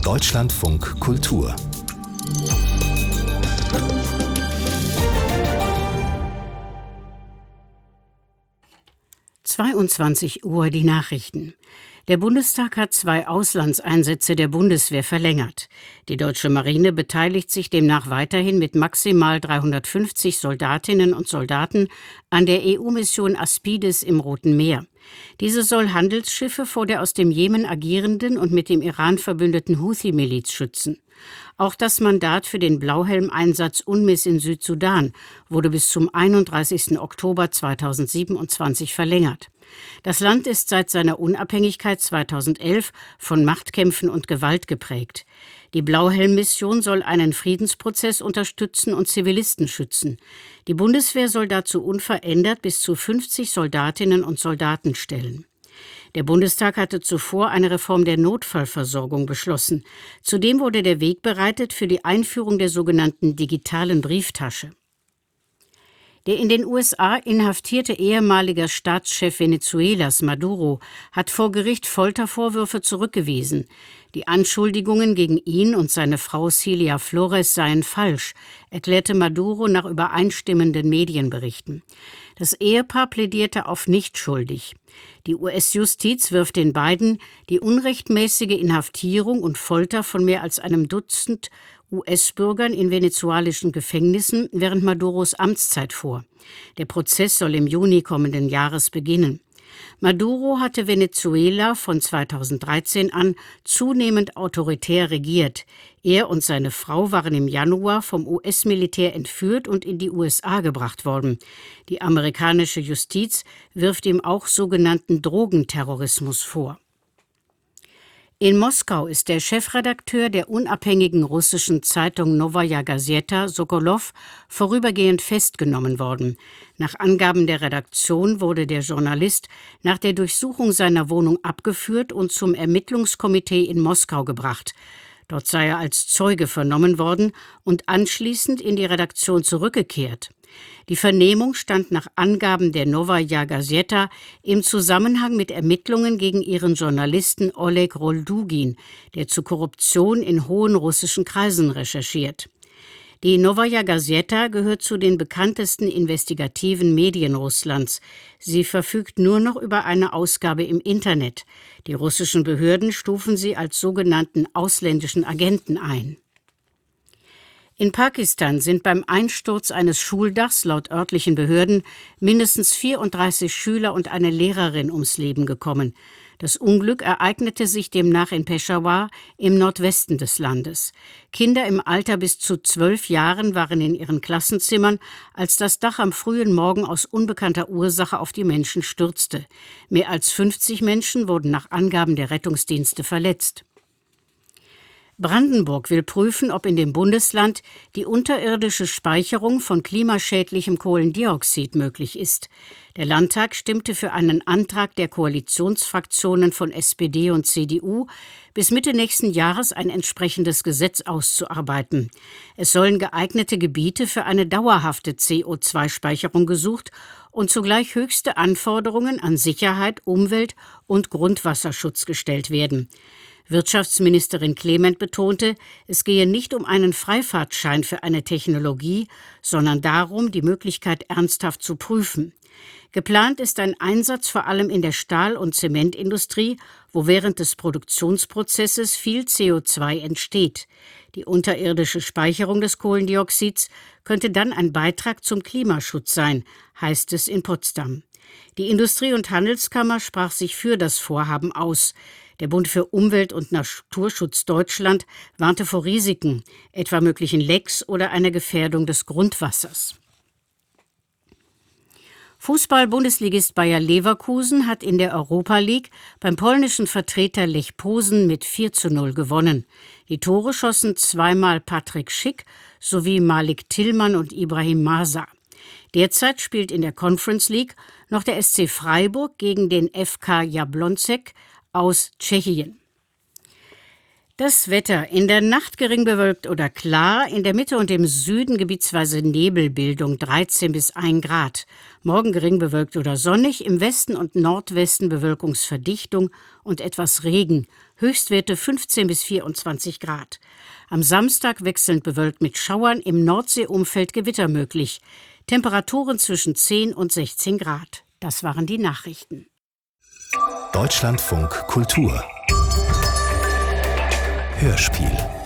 Deutschlandfunk Kultur 22 Uhr die Nachrichten. Der Bundestag hat 2 Auslandseinsätze der Bundeswehr verlängert. Die deutsche Marine beteiligt sich demnach weiterhin mit maximal 350 Soldatinnen und Soldaten an der EU-Mission Aspides im Roten Meer. Diese soll Handelsschiffe vor der aus dem Jemen agierenden und mit dem Iran verbündeten Houthi-Miliz schützen. Auch das Mandat für den Blauhelm-Einsatz UNMISS in Südsudan wurde bis zum 31. Oktober 2027 verlängert. Das Land ist seit seiner Unabhängigkeit 2011 von Machtkämpfen und Gewalt geprägt. Die Blauhelm-Mission soll einen Friedensprozess unterstützen und Zivilisten schützen. Die Bundeswehr soll dazu unverändert bis zu 50 Soldatinnen und Soldaten stellen. Der Bundestag hatte zuvor eine Reform der Notfallversorgung beschlossen. Zudem wurde der Weg bereitet für die Einführung der sogenannten digitalen Brieftasche. Der in den USA inhaftierte ehemalige Staatschef Venezuelas, Maduro, hat vor Gericht Foltervorwürfe zurückgewiesen. Die Anschuldigungen gegen ihn und seine Frau Cilia Flores seien falsch, erklärte Maduro nach übereinstimmenden Medienberichten. Das Ehepaar plädierte auf nicht schuldig. Die US-Justiz wirft den beiden die unrechtmäßige Inhaftierung und Folter von mehr als einem Dutzend US-Bürgern in venezuelischen Gefängnissen während Maduros Amtszeit vor. Der Prozess soll im Juni kommenden Jahres beginnen. Maduro hatte Venezuela von 2013 an zunehmend autoritär regiert. Er und seine Frau waren im Januar vom US-Militär entführt und in die USA gebracht worden. Die amerikanische Justiz wirft ihm auch sogenannten Drogenterrorismus vor. In Moskau ist der Chefredakteur der unabhängigen russischen Zeitung Novaja Gazeta, Sokolow, vorübergehend festgenommen worden. Nach Angaben der Redaktion wurde der Journalist nach der Durchsuchung seiner Wohnung abgeführt und zum Ermittlungskomitee in Moskau gebracht. Dort sei er als Zeuge vernommen worden und anschließend in die Redaktion zurückgekehrt. Die Vernehmung stand nach Angaben der Novaja Gazeta im Zusammenhang mit Ermittlungen gegen ihren Journalisten Oleg Roldugin, der zu Korruption in hohen russischen Kreisen recherchiert. Die Novaja Gazeta gehört zu den bekanntesten investigativen Medien Russlands. Sie verfügt nur noch über eine Ausgabe im Internet. Die russischen Behörden stufen sie als sogenannten ausländischen Agenten ein. In Pakistan sind beim Einsturz eines Schuldachs laut örtlichen Behörden mindestens 34 Schüler und eine Lehrerin ums Leben gekommen. Das Unglück ereignete sich demnach in Peshawar im Nordwesten des Landes. Kinder im Alter bis zu 12 Jahren waren in ihren Klassenzimmern, als das Dach am frühen Morgen aus unbekannter Ursache auf die Menschen stürzte. Mehr als 50 Menschen wurden nach Angaben der Rettungsdienste verletzt. Brandenburg will prüfen, ob in dem Bundesland die unterirdische Speicherung von klimaschädlichem Kohlendioxid möglich ist. Der Landtag stimmte für einen Antrag der Koalitionsfraktionen von SPD und CDU, bis Mitte nächsten Jahres ein entsprechendes Gesetz auszuarbeiten. Es sollen geeignete Gebiete für eine dauerhafte CO2-Speicherung gesucht und zugleich höchste Anforderungen an Sicherheit, Umwelt und Grundwasserschutz gestellt werden. Wirtschaftsministerin Clement betonte, es gehe nicht um einen Freifahrtschein für eine Technologie, sondern darum, die Möglichkeit ernsthaft zu prüfen. Geplant ist ein Einsatz vor allem in der Stahl- und Zementindustrie, wo während des Produktionsprozesses viel CO2 entsteht. Die unterirdische Speicherung des Kohlendioxids könnte dann ein Beitrag zum Klimaschutz sein, heißt es in Potsdam. Die Industrie- und Handelskammer sprach sich für das Vorhaben aus. Der Bund für Umwelt- und Naturschutz Deutschland warnte vor Risiken, etwa möglichen Lecks oder einer Gefährdung des Grundwassers. Fußball-Bundesligist Bayer Leverkusen hat in der Europa League beim polnischen Vertreter Lech Posen mit 4:0 gewonnen. Die Tore schossen zweimal Patrick Schick sowie Malik Tillmann und Ibrahim Masa. Derzeit spielt in der Conference League noch der SC Freiburg gegen den FK Jablonec aus Tschechien. Das Wetter: in der Nacht gering bewölkt oder klar, in der Mitte und im Süden gebietsweise Nebelbildung 13 bis 1 Grad. Morgen gering bewölkt oder sonnig, im Westen und Nordwesten Bewölkungsverdichtung und etwas Regen. Höchstwerte 15 bis 24 Grad. Am Samstag wechselnd bewölkt mit Schauern, im Nordseeumfeld Gewitter möglich. Temperaturen zwischen 10 und 16 Grad. Das waren die Nachrichten. Deutschlandfunk Kultur Hörspiel.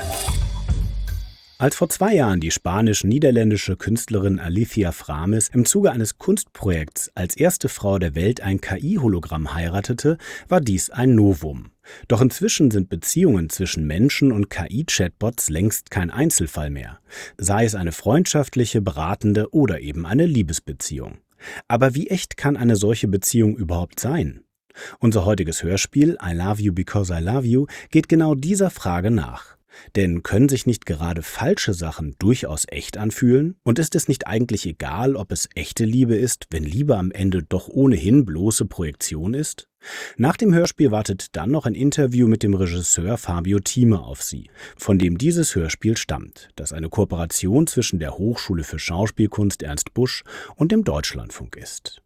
Als vor 2 Jahren die spanisch-niederländische Künstlerin Alicia Framis im Zuge eines Kunstprojekts als erste Frau der Welt ein KI-Hologramm heiratete, war dies ein Novum. Doch inzwischen sind Beziehungen zwischen Menschen und KI-Chatbots längst kein Einzelfall mehr. Sei es eine freundschaftliche, beratende oder eben eine Liebesbeziehung. Aber wie echt kann eine solche Beziehung überhaupt sein? Unser heutiges Hörspiel I Love You Because I Love You geht genau dieser Frage nach. Denn können sich nicht gerade falsche Sachen durchaus echt anfühlen? Und ist es nicht eigentlich egal, ob es echte Liebe ist, wenn Liebe am Ende doch ohnehin bloße Projektion ist? Nach dem Hörspiel wartet dann noch ein Interview mit dem Regisseur Fabio Thieme auf Sie, von dem dieses Hörspiel stammt, das eine Kooperation zwischen der Hochschule für Schauspielkunst Ernst Busch und dem Deutschlandfunk ist.